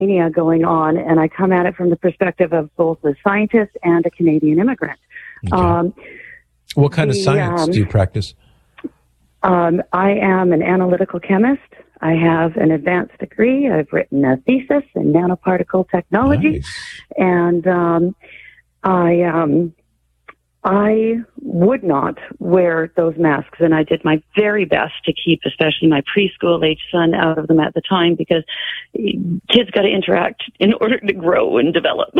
going on, and I come at it from the perspective of both a scientist and a Canadian immigrant. Okay. What kind of science do you practice? I am an analytical chemist. I have an advanced degree. I've written a thesis in nanoparticle technology. Nice. And I would not wear those masks, and I did my very best to keep especially my preschool-age son out of them at the time, because kids got to interact in order to grow and develop.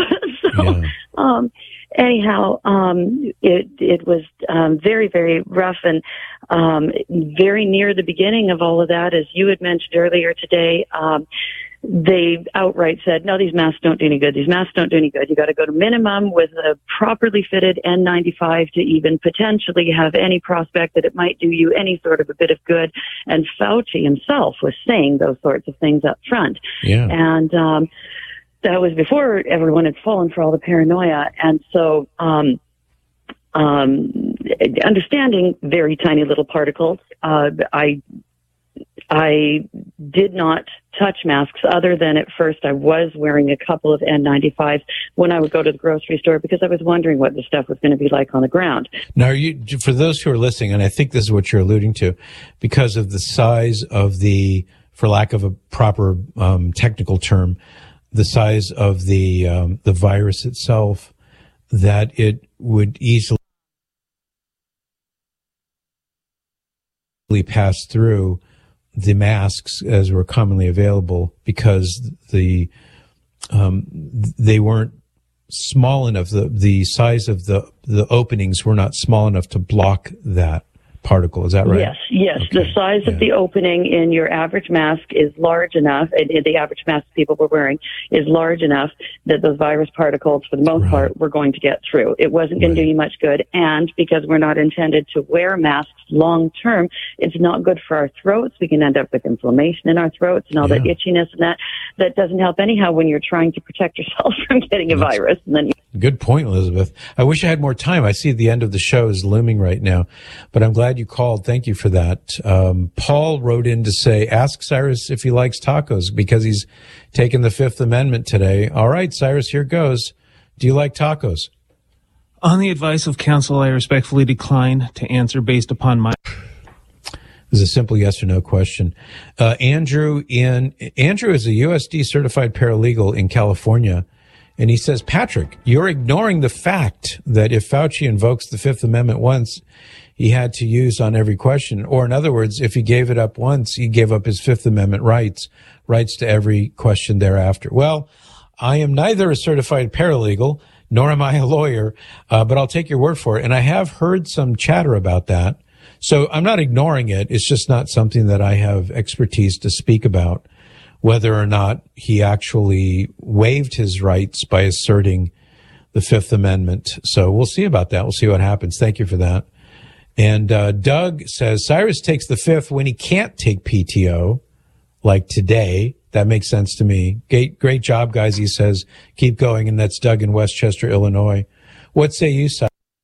Anyhow, it was very, very rough, and very near the beginning of all of that, as you had mentioned earlier today, they outright said, no, these masks don't do any good. These masks don't do any good. You got to go to minimum with a properly fitted N95 to even potentially have any prospect that it might do you any sort of a bit of good. And Fauci himself was saying those sorts of things up front. Yeah. And that was before everyone had fallen for all the paranoia. And so understanding very tiny little particles, I did not touch masks, other than at first I was wearing a couple of N95s when I would go to the grocery store, because I was wondering what the stuff was going to be like on the ground. Now, for those who are listening, and I think this is what you're alluding to, because of the size of the, for lack of a proper technical term, the size of the virus itself, that it would easily pass through the masks as were commonly available, because they weren't small enough. The size of the openings were not small enough to block that particle. Is that right? Yes. Okay. The size of the opening in your average mask is large enough, and the average mask people were wearing is large enough that those virus particles, for the most part, were going to get through. It wasn't going to do you much good, and because we're not intended to wear masks long term, it's not good for our throats. We can end up with inflammation in our throats and all that itchiness, and that doesn't help anyhow when you're trying to protect yourself from getting a virus. And then good point, Elizabeth. I wish I had more time. I see the end of the show is looming right now, but I'm glad you called. Thank you for that. Paul wrote in to say, ask Cyrus if he likes tacos, because he's taken the Fifth Amendment today. All right, Cyrus, here goes. Do you like tacos? On the advice of counsel, I respectfully decline to answer based upon my... This is a simple yes or no question. Andrew is a USD certified paralegal in California. And he says, Patrick, you're ignoring the fact that if Fauci invokes the Fifth Amendment once, he had to use on every question. Or in other words, if he gave it up once, he gave up his Fifth Amendment rights to every question thereafter. Well, I am neither a certified paralegal, nor am I a lawyer, but I'll take your word for it. And I have heard some chatter about that. So I'm not ignoring it. It's just not something that I have expertise to speak about, whether or not he actually waived his rights by asserting the Fifth Amendment. So we'll see about that. We'll see what happens. Thank you for that. And Doug says, Cyrus takes the Fifth when he can't take PTO, like today. That makes sense to me. Great job, guys, he says. Keep going. And that's Doug in Westchester, Illinois. What say you,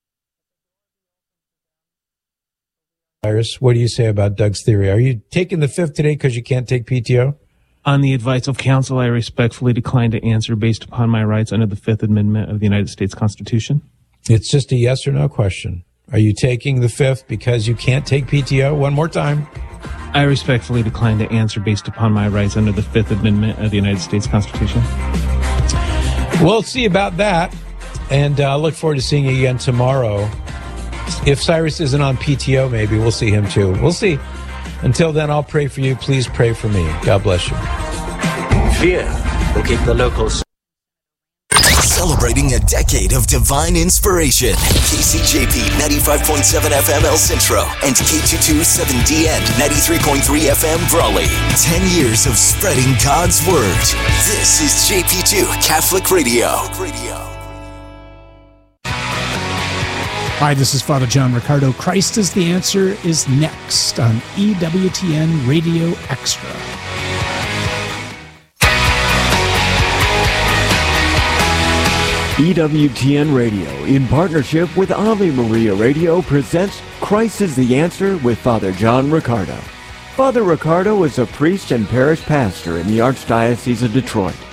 Cyrus? What do you say about Doug's theory? Are you taking the Fifth today because you can't take PTO? On the advice of counsel, I respectfully decline to answer based upon my rights under the Fifth Amendment of the United States Constitution. It's just a yes or no question. Are you taking the Fifth because you can't take PTO? One more time. I respectfully decline to answer based upon my rights under the Fifth Amendment of the United States Constitution. We'll see about that. And I look forward to seeing you again tomorrow. If Cyrus isn't on PTO, maybe we'll see him too. We'll see. Until then, I'll pray for you. Please pray for me. God bless you. Fear will keep the locals. Celebrating a decade of divine inspiration. KCJP 95.7 FM El Centro and K227DN 93.3 FM Brawley. 10 years of spreading God's Word. This is JP2 Catholic Radio. Hi, this is Father John Riccardo. Christ is the Answer is next on EWTN Radio Extra. EWTN Radio, in partnership with Ave Maria Radio, presents Christ is the Answer with Father John Riccardo. Father Riccardo is a priest and parish pastor in the Archdiocese of Detroit.